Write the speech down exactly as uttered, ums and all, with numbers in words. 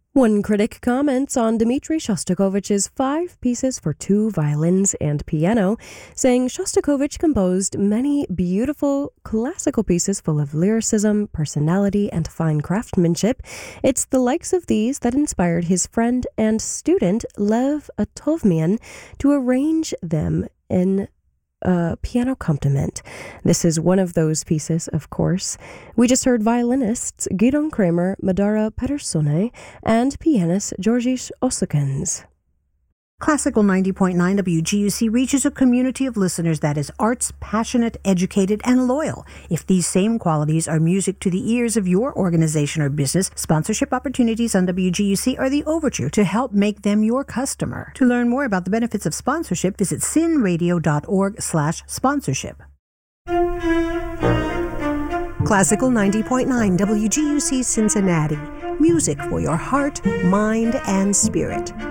One critic comments on Dmitri Shostakovich's five pieces for two violins and piano, saying Shostakovich composed many beautiful classical pieces full of lyricism, personality, and fine craftsmanship. It's the likes of these that inspired his friend and student Lev Atovmian to arrange them in a piano accompaniment. This is one of those pieces, of course. We just heard violinists Gidon Kramer, Madara Pedersone, and pianist Georgis Osakens. Classical ninety point nine W G U C reaches a community of listeners that is arts, passionate, educated, and loyal. If these same qualities are music to the ears of your organization or business, sponsorship opportunities on W G U C are the overture to help make them your customer. To learn more about the benefits of sponsorship, visit sinradio.org slash sponsorship. Classical ninety point nine W G U C Cincinnati. Music for your heart, mind, and spirit.